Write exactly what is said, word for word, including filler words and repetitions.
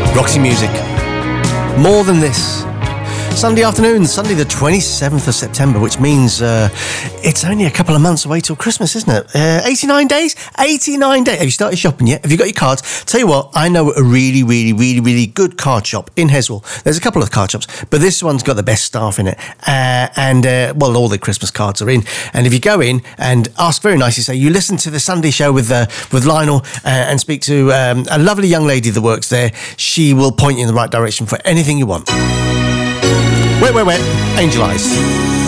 Roxy Music. More Than This. Sunday afternoon, Sunday the twenty-seventh of September, which means uh, it's only a couple of months away till Christmas, isn't it? Uh, eighty-nine days? eighty-nine days. Have you started shopping yet? Have you got your cards? Tell you what, I know a really, really, really, really good card shop in Heswell. There's a couple of card shops, but this one's got the best staff in it. Uh, and, uh, well, all the Christmas cards are in. And if you go in and ask very nicely, say, you listen to the Sunday show with uh, with Lionel uh, and speak to um, a lovely young lady that works there, she will point you in the right direction for anything you want. Wait, wait, wait. Angel Eyes.